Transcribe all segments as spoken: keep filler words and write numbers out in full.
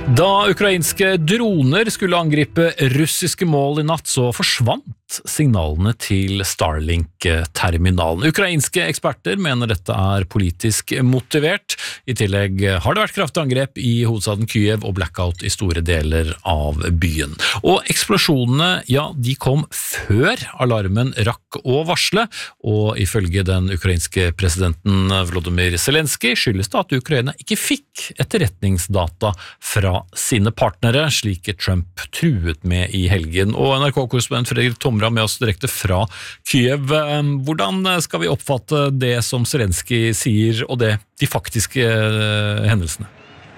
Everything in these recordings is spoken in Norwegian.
Da ukrainske droner skulle angripe russiske mål i natt, så forsvant signalene til Starlink-terminalen. Ukrainske eksperter mener dette er politisk motivert. I tillegg har det vært kraftig angrep i hovedstaden Kyiv og blackout i store deler av byen. Og eksplosjonene, ja, de kom før alarmen rakk å varsle, og ifølge den ukrainske presidenten Volodymyr Zelensky skyldes det at Ukraina ikke fikk etterretningsdata fra sine partnere, slik Trump truet med i helgen. Og N R K-korrespondent Fredrik Tomra med oss direkte fra Kyiv. Hvordan skal vi oppfatte det som Zelensky sier, og det, de faktiske hendelsene?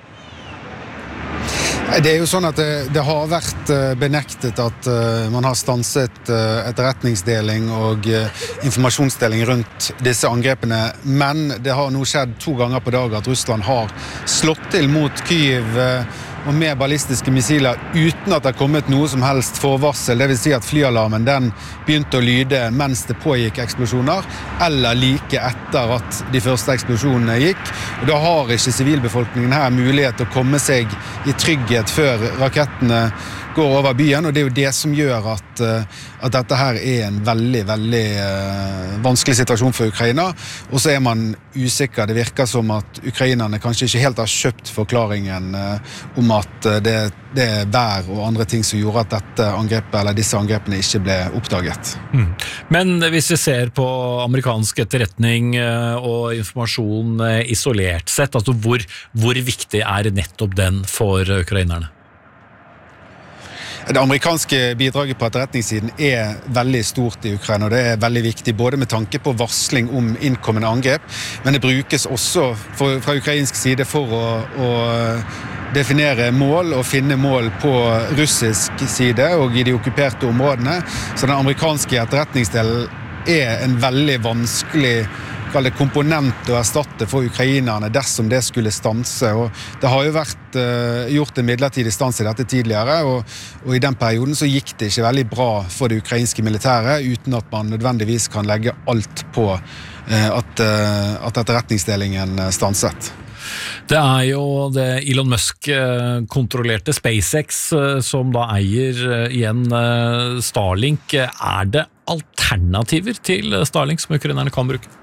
Det er jo sånn at det, det har vært benektet at uh, man har stanset uh, etterretningsdeling og uh, informasjonsdeling rundt disse angrepene, men det har nå skjedd to ganger på dag at Russland har slått til mot Kyiv uh, og med ballistiske missiler uten at det har kommet noe som helst forvarsel. Det vil si at flyalarmen den begynte å lyde mens det pågikk eksplosjoner, eller like etter at de første eksplosjonene gikk. Og da har ikke sivilbefolkningen her mulighet til å komme seg i trygghet før rakettene går over byen, og det er jo det som gjør at, at dette her er en veldig, veldig uh, vanskelig situasjon for Ukraina. Og så er man usikker. Det virker som at ukrainerne kanskje ikke helt har kjøpt forklaringen uh, om at det, det er vær og andre ting som gjorde at dette angrepet, eller disse angrepene ikke ble oppdaget. Mm. Men hvis vi ser på amerikansk etterretning og informasjon isolert sett, altså hvor, hvor viktig er nettopp den for ukrainerne? Det amerikanske bidraget på etterretningssiden er veldig stort i Ukraina, og det er veldig viktig både med tanke på varsling om innkommende angrep, men det brukes også for, fra ukrainsk side for å, å definere mål og finne mål på russisk side og i de okkuperte områdene. Så den amerikanske etterretningsdelen er en veldig vanskelig komponent å erstatte for ukrainerne dersom det skulle stanse. Og det har jo vært uh, gjort en midlertidig stans i dette tidligere, og, og i den perioden så gikk det ikke veldig bra for det ukrainske militæret, uten at man nødvendigvis kan legge alt på uh, at, uh, at etterretningsdelingen stanset. Det er jo det Elon Musk kontrollerte SpaceX som da eier igjen Starlink. Er det alternativer til Starlink som ukrainerne kan bruke?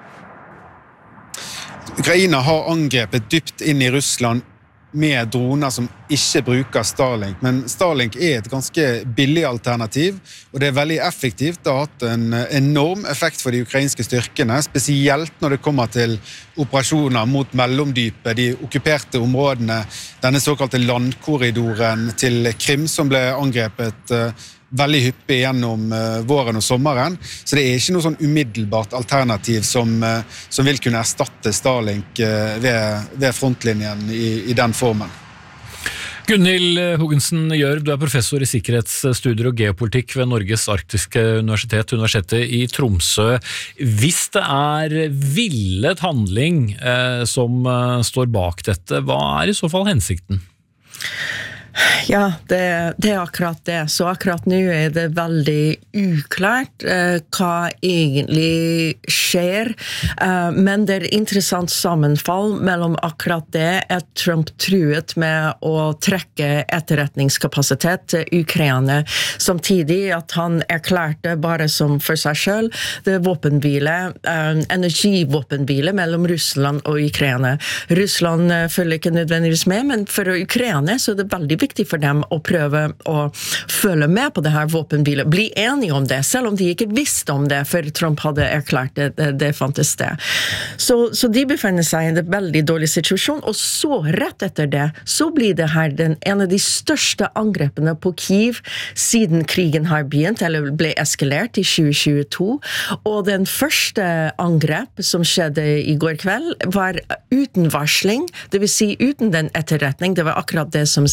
Ukraina har angrepet dypt inn i Russland med droner som ikke bruker Starlink, men Starlink er et ganske billig alternativ, og det er veldig effektivt. Det har hatt en enorm effekt for de ukrainske styrkene, spesielt når det kommer til operasjoner mot mellomdypet, de okkuperte områdene, denne såkalte landkorridoren til Krim som ble angrepet veldig hyppig gjennom uh, våren og sommeren, så det er ikke noe sånn umiddelbart alternativ som, uh, som vil kunne erstatte Starlink uh, ved, ved frontlinjen i, i den formen. Gunhild Huggensen Gjørv, du er professor i sikkerhetsstudier og geopolitikk ved Norges Arktiske Universitet, Universitetet i Tromsø. Hvis det er villet handling uh, som uh, står bak dette, hva er i så fall hensikten? Ja, det, det er akkurat det. Så akkurat nå er det veldig uklart eh, hva egentlig skjer. Eh, men det er interessant sammenfall mellom akkurat det at Trump truet med å trekke etterretningskapasitet til Ukraina, samtidig at han erklærte bare som for seg selv det er våpenhvile, eh, energivåpenhvile mellom Russland og Ukraina. Russland eh, følger ikke nødvendigvis med, men for Ukraina så er det veldig viktig for dem å prøve å følge med på det her våpenhvilet, bli enige om det, selv om de ikke visste om det, for Trump hadde erklært det, det, det fantes det. Så, så de befinner seg i en veldig dårlig situasjon, og så rett etter det, så blir det her den, en av de største angrepene på Kyiv siden krigen har begynt, eller ble eskalert i tjue tjueto, og den første angrep som skjedde i går kveld var uten varsling, det vil si uten den etterretning, det var akkurat det som Zelensky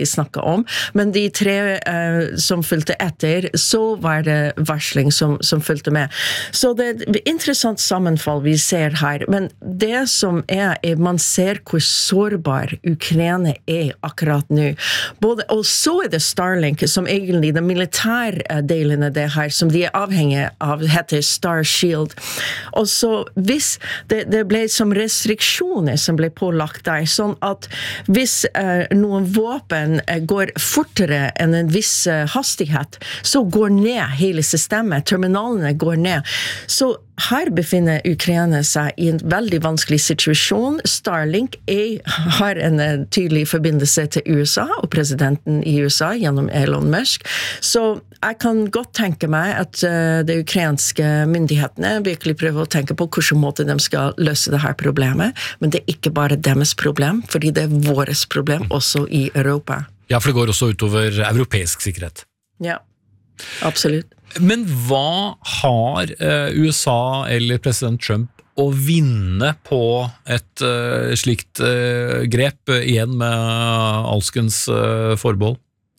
ikke snakket om, men de tre uh, som fulgte etter, så var det varsling som, som fulgte med. Så det er et interessant sammenfall vi ser her, men det som er, er man ser hvor sårbar Ukraina er akkurat nå. Både, og så er det Starlink, som egentlig den militære delen av det her, som de er avhengige av, heter Star Shield. Og så hvis det, det ble som restriksjoner som ble pålagt der, sånn at hvis eh, noen våpen eh, går fortere enn en viss eh, hastighet, så går ned hele systemet, terminalene går ned. Så her befinner Ukraina seg i en veldig vanskelig situasjon. Starlink er, har en uh, tydelig forbindelse til U S A og presidenten i U S A gjennom Elon Musk. Så jeg kan godt tenke meg at uh, de ukrainske myndighetene virkelig prøver å tenke på hvilken måte de skal løse det her problemet. Men det er ikke bare deres problem, fordi det er våres problem også i Europa. Ja, for det går også utover europeisk sikkerhet. Ja, absolutt. Men hva har uh, U S A eller president Trump å vinne på et uh, slikt uh, grep uh, igjen med alskens uh, forbehold?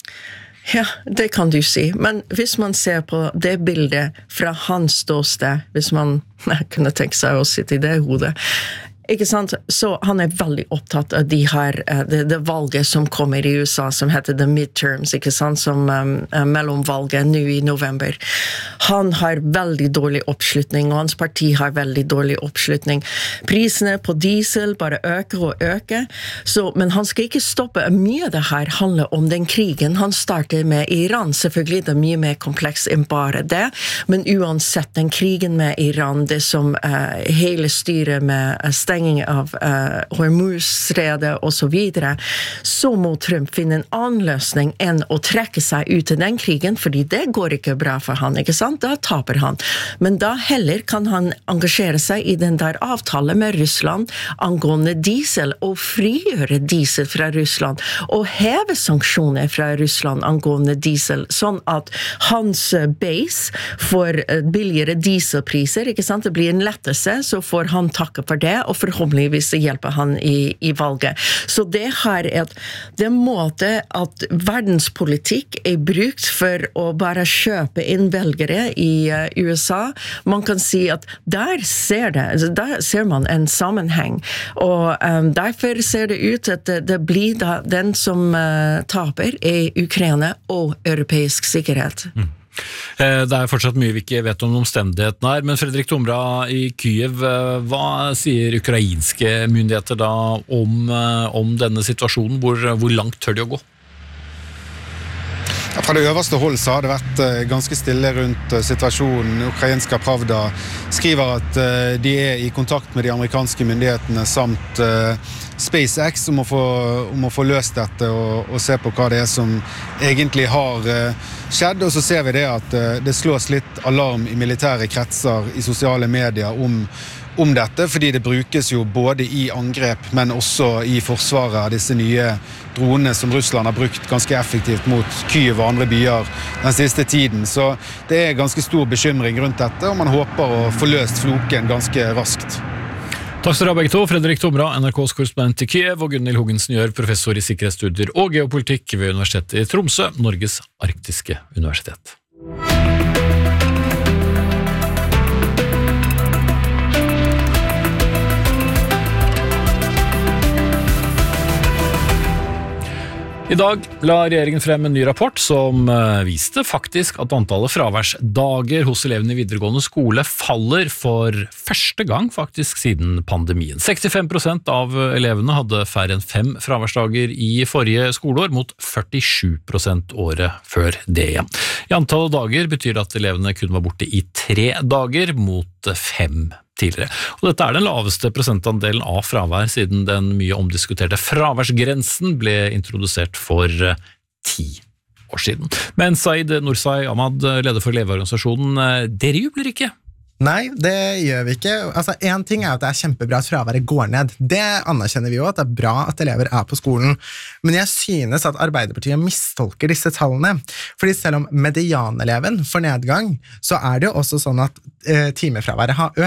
Ja, det kan du si. Men hvis man ser på det bildet fra hans ståsted, hvis man kunne tenke seg å sitte i det hodet, ikke sant? Så han er veldig opptatt av de her, det, det valget som kommer i U S A, som heter the midterms, ikke sant? Som um, mellomvalget nå i november. Han har veldig dårlig oppslutning, og hans parti har veldig dårlig oppslutning. Prisene på diesel bare øker og øker, så, men han skal ikke stoppe. Mye av det her handler om den krigen han starter med Iran. Selvfølgelig det er mye mer kompleks enn bare det, men uansett den krigen med Iran, det som uh, hele styret med uh, av uh, Hormuzstredet og så videre, så må Trump finne en annen løsning enn å trekke seg ut av den krigen, fordi det går ikke bra for han, ikke sant? Da taper han. Men da heller kan han engasjere seg i den der avtale med Russland angående diesel, og frigjøre diesel fra Russland, og heve sanksjoner fra Russland angående diesel, sånn at hans base får billigere dieselpriser, ikke sant? Det blir en lettelse, så får han takke for det, og forhåpentligvis hjelper han i, i valget. Så det her er et, det måte at verdenspolitikk er brukt for å bare kjøpe inn velgere i uh, U S A. Man kan si at der ser, det, der ser man en sammenheng, og um, derfor ser det ut at det, det blir da den som uh, taper er Ukraina og europeisk sikkerhet. Mm. Det er fortsatt mye vi ikke vet om omstendighetene her, men Fredrik Tomra i Kyiv, hva sier ukrainske myndigheter da om, om denne situasjonen? Hvor, hvor langt tør de å gå? Ja, fra det øverste hold så har det vært ganske stille rundt situasjonen. Ukrainska Pravda skriver at de er i kontakt med de amerikanske myndighetene samt SpaceX om å få, om å få løst dette og, og se på hva det er som egentlig har skjedd. Og så ser vi det at det slås litt alarm i militære kretser i sosiale medier om, om dette, fordi det brukes jo både i angrep, men også i forsvaret av disse nye dronene som Russland har brukt ganske effektivt mot Kyiv og andre byer den siste tiden. Så det er ganske stor bekymring rundt dette, og man håper å få løst floken ganske raskt. Takk skal dere ha begge to, Fredrik Tomra, N R K's korrespondent i Kyiv, og Gunhild Huggensen Gjør, professor i sikkerhetsstudier og geopolitikk ved Universitetet i Tromsø, Norges arktiske universitet. I dag la regjeringen frem en ny rapport som viste faktisk at antallet fraværsdager hos elevene i videregående skole faller for første gang faktisk siden pandemien. sekstifem prosent av elevene hadde færre enn fem fraværsdager i forrige skoleår, mot førtisju prosent året før det igjen. I antallet dager betyr det at elevene kun var borte i tre dager, mot fem tidligere. Og dette er den laveste prosentandelen av fravær siden den mye omdiskuterte fraværsgrensen ble introdusert for ti år siden. Men Said Nursai Ahmad, leder for Elevorganisasjonen, dere jubler ikke? Nei, det gjør vi ikke. Altså, en ting er at det er kjempebra at fraværet går ned. Det anerkjenner vi jo, at det er bra at elever er på skolen. Men jeg synes at Arbeiderpartiet mistolker disse tallene. Fordi selv om medianeleven får nedgang, så er det jo også sånn at eh, timefraværet har økt.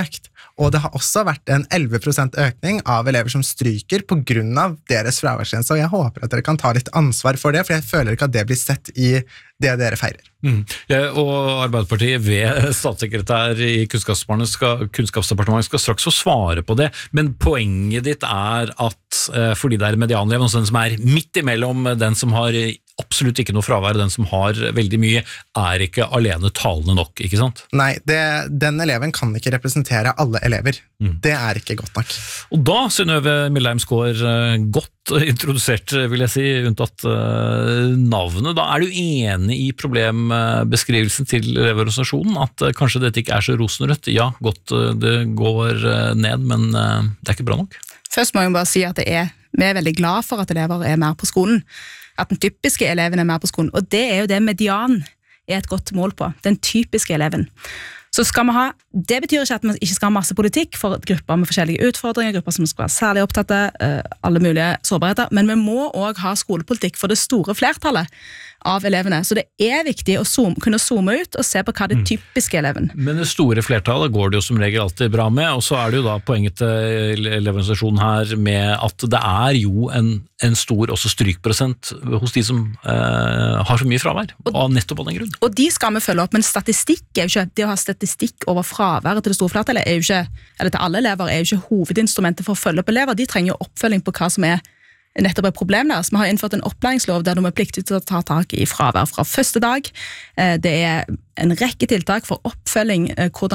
Og det har også vært en elleve prosent økning av elever som stryker på grunn av deres fraværsgrense, og jeg håper at dere kan ta litt ansvar for det, for jeg føler ikke at det blir sett i det dere feirer. Mm. Ja, og Arbeiderpartiet ved statssekretær i Kunnskapsdepartementet skal, Kunnskapsdepartementet skal straks få svare på det, men poenget ditt er at eh, fordi det er medianeleven, altså den som er midt imellom den som har absolutt ikke noe fravær, den som har veldig mye, er ikke alene talende nok, ikke sant? Nei, det, den eleven kan ikke representere alle elever. Mm. Det er ikke godt nok. Og da, Synnøve Mildheim Skaar, godt introdusert, vil jeg si, unntatt uh, navnet. Da er du enig i problembeskrivelsen til Elevorganisasjonen, at uh, kanskje dette ikke er så rosenrødt? Ja, godt uh, det går uh, ned, men uh, det er ikke bra nok? Først må jeg bare si at det er, vi er veldig glad for at elever er mer på skolen. At den typiske eleven er mer på skolen, og det er jo det median er et godt mål på, den typiske eleven. Så skal vi ha, det betyr ikke at vi ikke skal ha masse politikk for grupper med forskjellige utfordringer, grupper som skal være særlig opptatt av alle mulige sårbarheter, men vi må også ha skolepolitikk for det store flertallet av elevene. Så det er viktig å zoome, kunne zoome ut og se på hva det typiske eleven. Men det store flertallet går det jo som regel alltid bra med, og så er det jo da poenget til Elevorganisasjonen her med at det er jo en, en stor også strykprosent hos de som eh, har så mye fravær, og, og nettopp av den grunn. Og de skal vi følge opp, men statistikk er jo ikke, det å ha statistikk over fraværet til det store flertallet er jo ikke, eller til alle elever er jo ikke hovedinstrumentet for å følge opp elever. De trenger jo oppfølging på hva som er nettopp et problem der. Så vi har innført en opplæringslov der de er pliktige til å ta tak i fravær fra første dag. Det er en rekke tiltak for oppfølging, hvordan